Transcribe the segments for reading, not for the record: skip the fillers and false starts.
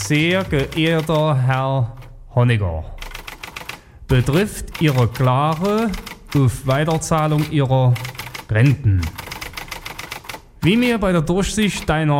sehr geehrter Herr Honecker, betrifft Ihre Klage auf Weiterzahlung Ihrer Renten. Wie mir bei der Durchsicht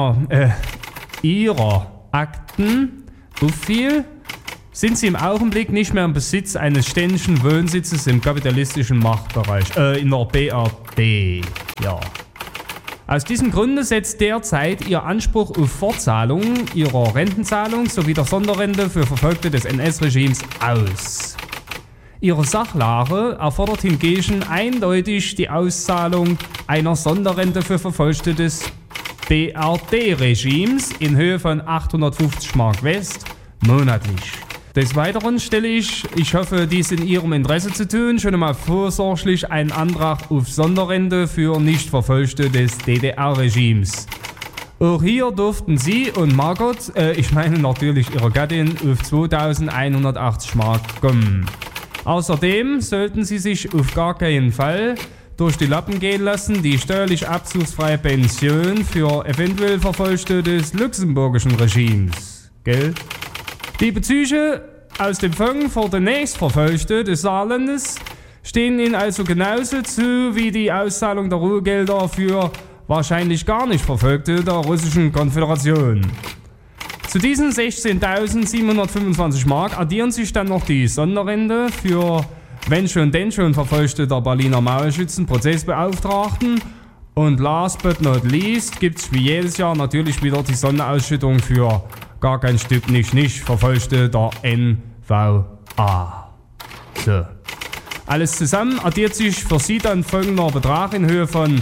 Ihrer Akten auffiel, sind Sie im Augenblick nicht mehr im Besitz eines ständigen Wohnsitzes im kapitalistischen Machtbereich, in der BRD. Ja. Aus diesem Grunde setzt derzeit Ihr Anspruch auf Fortzahlung Ihrer Rentenzahlung sowie der Sonderrente für Verfolgte des NS-Regimes aus. Ihre Sachlage erfordert hingegen eindeutig die Auszahlung einer Sonderrente für Verfolgte des BRD-Regimes in Höhe von 850 Mark West monatlich. Des Weiteren stelle ich hoffe, dies in Ihrem Interesse zu tun, schon einmal vorsorglich einen Antrag auf Sonderrente für Nichtverfolgte des DDR-Regimes. Auch hier durften Sie und Margot, ich meine natürlich Ihre Gattin, auf 2180 Mark kommen. Außerdem sollten Sie sich auf gar keinen Fall durch die Lappen gehen lassen, die steuerlich abzugsfreie Pension für eventuell Verfolgte des luxemburgischen Regimes. Gell? Die Bezüge aus dem Fonds für die Nächstverfolgte des Saarlandes stehen Ihnen also genauso zu wie die Auszahlung der Ruhegelder für wahrscheinlich gar nicht Verfolgte der Russischen Konföderation. Zu diesen 16.725 Mark addieren sich dann noch die Sonderrente für wenn schon denn schon Verfolgte der Berliner Mauerschützen-Prozessbeauftragten. Und last but not least gibt es wie jedes Jahr natürlich wieder die Sonderausschüttung für gar kein Stück nicht Verfolgte der NVA. So. Alles zusammen addiert sich für Sie dann folgender Betrag in Höhe von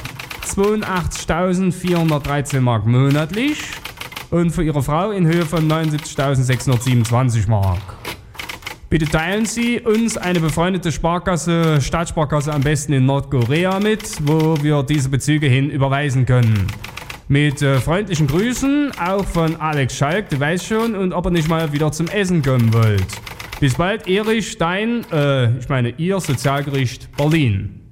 82.413 Mark monatlich und für Ihre Frau in Höhe von 79.627 Mark. Bitte teilen Sie uns eine befreundete Staatssparkasse am besten in Nordkorea mit, wo wir diese Bezüge hin überweisen können. Mit freundlichen Grüßen, auch von Alex Schalk, du weißt schon, und ob ihr nicht mal wieder zum Essen kommen wollt. Bis bald, Erich Stein, Ihr Sozialgericht Berlin.